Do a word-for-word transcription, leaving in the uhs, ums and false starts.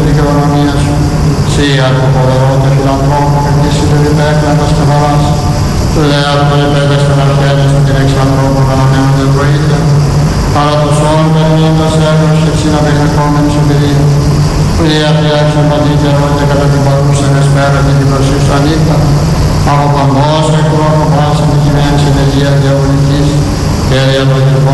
την κληρονομία σου. Σία του ποδερότε φιλανθρώπου και κλείσει του υπέκλαντος και βαράς. Του λέατο υπέδες των αρχαίρες την εξανθρώπων αναμένονται βοήθεια. Αλλά το σώμα περνώντας έργος και συναπεκρεχόμενης εμπειρία. Που η αφιάξουν παντή καιρό και κατά την παρούσα εσπέρα και την προσήφσα νύχτα. Από παγκόσμια χρόνο βάση τη κειμένη συνεργεία διαβολικής και διαβολικών